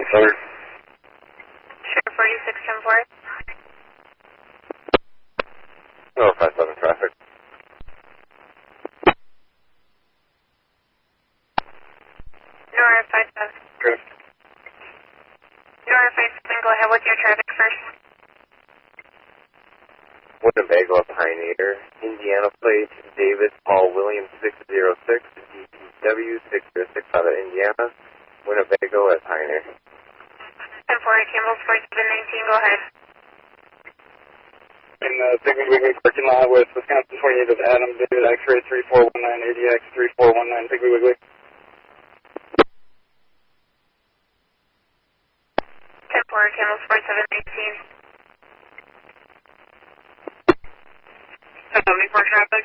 Southern. Sure, 4610-4. No, 57 traffic. Nora 57. Good. Nora 57, go ahead with your traffic first. Winnebago, Pioneer, Indiana plate, David Paul Williams 606, DTW 606 out of Indiana, Winnebago at Pioneer. 10-4, Campbell's 4719, go ahead. In the Piggly Wiggly parking lot with Wisconsin 28 of Adam, David X-ray 3419, ADX 3419, Piggly Wiggly. 10-4, Campbell's 4719. 74 traffic.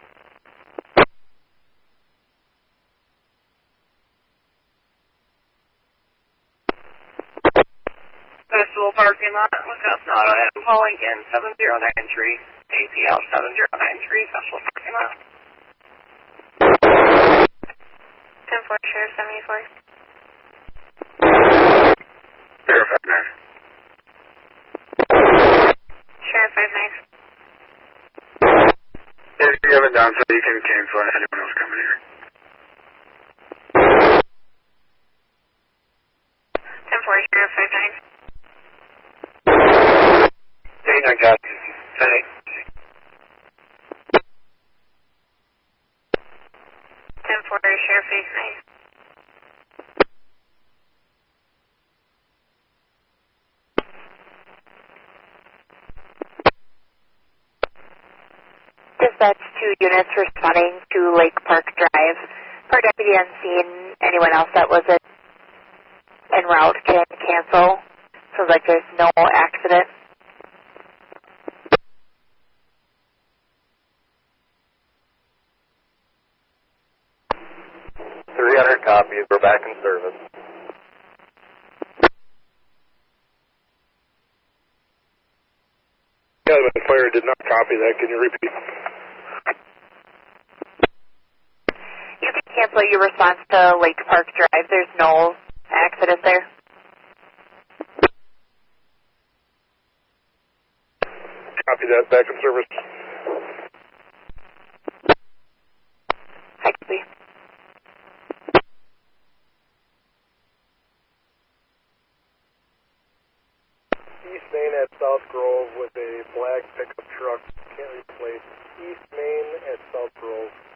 Festival parking lot, Wisconsin Auto at Paul Lincoln 7093, ACL 7093, Festival parking lot. 10-4, Sheriff 74. Sheriff 59. Sheriff 59. If you have it down so you can cancel anyone else coming here. 10-4, Sheriff 59. 89 got 10-8. 10-4, Sheriff 59. Dispatch 2 units responding to Lake Park Drive. Per deputy on scene, anyone else that was en route can cancel. Sounds like there's no accident. Copies, we're back in service. Yeah, the fire did not copy that. Can you repeat? You can cancel your response to Lake Park Drive. There's no accident there. Copy that. Back in service. I can see. East Main at South Grove with a black pickup truck. Can't replace. East Main at South Grove.